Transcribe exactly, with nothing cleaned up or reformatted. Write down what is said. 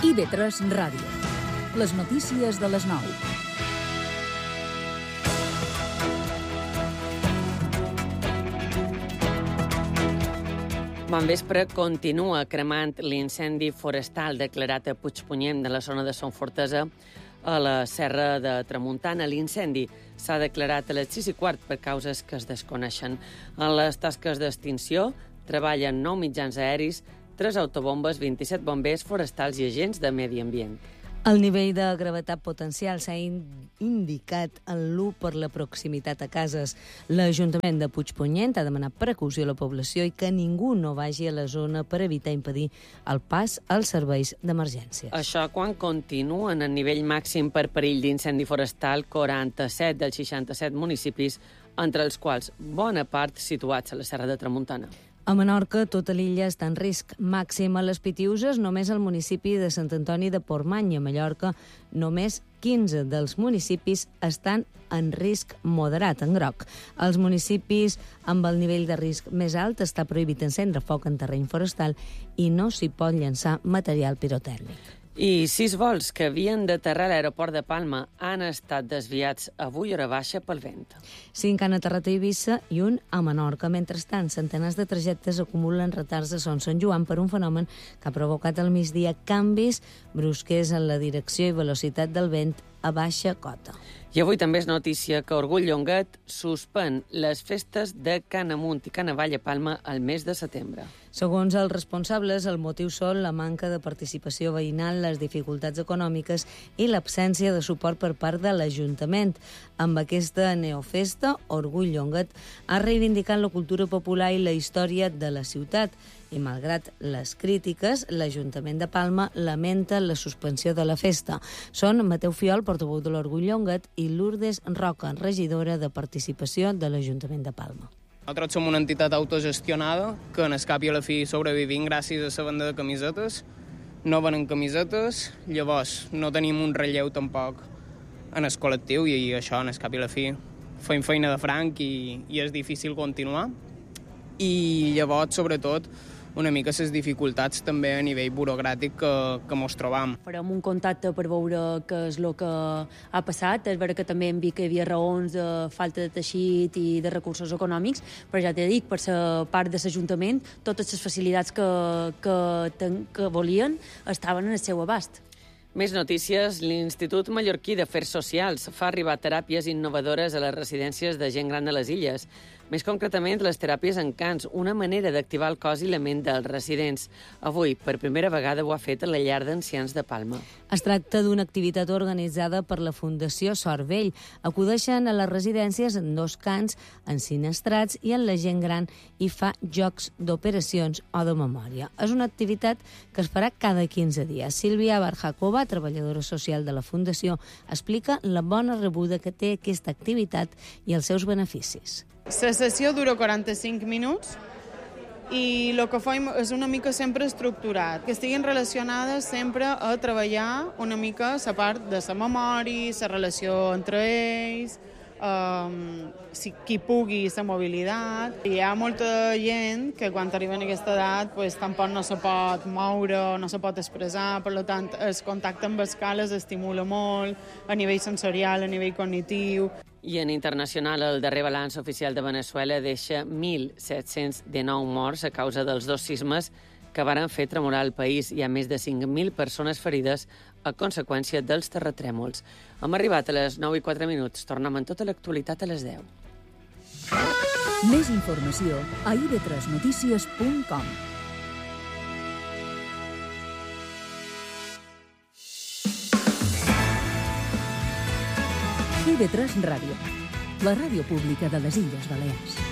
I V tres Ràdio. Les notícies de les nou. Bon vespre. Continua cremant l'incendi forestal declarat a Puigpunyent, de la zona de Son Fortesa, a la Serra de Tramuntana. L'incendi s'ha declarat a les sis i quart per causes que es desconeixen. En les tasques d'extinció treballen nou mitjans aeris, tres autobombes, vint-i-set bombers forestals i agents de medi ambient. El nivell de gravetat potencial s'ha indicat en l'u per la proximitat a cases. L'Ajuntament de Puigpunyent ha demanat precaució a la població i que ningú no vagi a la zona per evitar impedir el pas als serveis d'emergències. Això quan continuen en nivell màxim per perill d'incendi forestal quaranta-set dels seixanta-set municipis, entre els quals bona part situats a la Serra de Tramuntana. A Menorca, tota l'illa està en risc màxim. A les Pitiüses, només el municipi de Sant Antoni de Portmany. A Mallorca, només quinze dels municipis estan en risc moderat, en groc. Als municipis amb el nivell de risc més alt està prohibit encendre foc en terreny forestal i no s'hi pot llançar material pirotècnic. I sis vols que havien d'aterrar a l'aeroport de Palma han estat desviats avui hora baixa pel vent. Cinc han aterrat a Eivissa i un a Menorca. Mentrestant, centenars de trajectes acumulen retards a Son Sant Joan per un fenomen que ha provocat al migdia canvis brusquers en la direcció i velocitat del vent a baixa cota. I avui també és notícia que Orgull Llonguet suspèn les festes de Canamunt i Canavall a Palma al mes de setembre. Segons els responsables, el motiu són la manca de participació veïnal, les dificultats econòmiques i l'absència de suport per part de l'Ajuntament. Amb aquesta neofesta, Orgull Llonguet ha reivindicat la cultura popular i la història de la ciutat. I malgrat les crítiques, l'Ajuntament de Palma lamenta la suspensió de la festa. Són Mateu Fiol, portaveu de l'Orgull Llonguet, i Lourdes Roca, regidora de Participació de l'Ajuntament de Palma. Nosaltres som una entitat autogestionada que en el cap i a la fi sobrevivim gràcies a la venda de camisetes. No venen camisetes, llavors no tenim un relleu tampoc en el col·lectiu i això en el cap i a la fi fem feina de franc i, i és difícil continuar. I llavors, sobretot, una mica les dificultats també a nivell burocràtic que, que mos trobam. Farem un contacte per veure què és el que ha passat. És vera que també hem vist que hi havia raons de falta de teixit i de recursos econòmics, però ja t'he dit, per la part de l'Ajuntament, totes les facilitats que, que, ten, que volien estaven en el seu abast. Més notícies. L'Institut Mallorquí d'Afers Socials fa arribar teràpies innovadores a les residències de gent gran de les illes. Més concretament, les teràpies en cants, una manera d'activar el cos i la ment dels residents. Avui, per primera vegada, ho ha fet a la llar d'ancians de Palma. Es tracta d'una activitat organitzada per la Fundació Sort Vell. Acudeixen a les residències en dos cants, en sinistrats i en la gent gran i fa jocs d'operacions o de memòria. És una activitat que es farà cada quinze dies. Sílvia Barjacova, treballadora social de la Fundació, explica la bona rebuda que té aquesta activitat i els seus beneficis. La sessió dura quaranta-cinc minuts i el que fem és una mica sempre estructurat, que estiguin relacionades sempre a treballar una mica la part de la memòria, la relació entre ells, um, si qui pugui, la mobilitat. Hi ha molta gent que quan arriben a aquesta edat pues, tampoc no se pot moure, no se pot expressar, per tant el contacte amb escales estimula molt a nivell sensorial, a nivell cognitiu. I en internacional, el darrer balanç oficial de Veneçuela deixa mil set-cents dinou morts a causa dels dos sismes que varen fer tremolar el país. Hi ha més de cinc mil persones ferides a conseqüència dels terratrèmols. Hem arribat a les nou i quatre minuts. Tornem amb tota l'actualitat a les deu. Més informació a i ve tres notícies punt com. I ve tres Ràdio, la ràdio pública de les Illes Balears.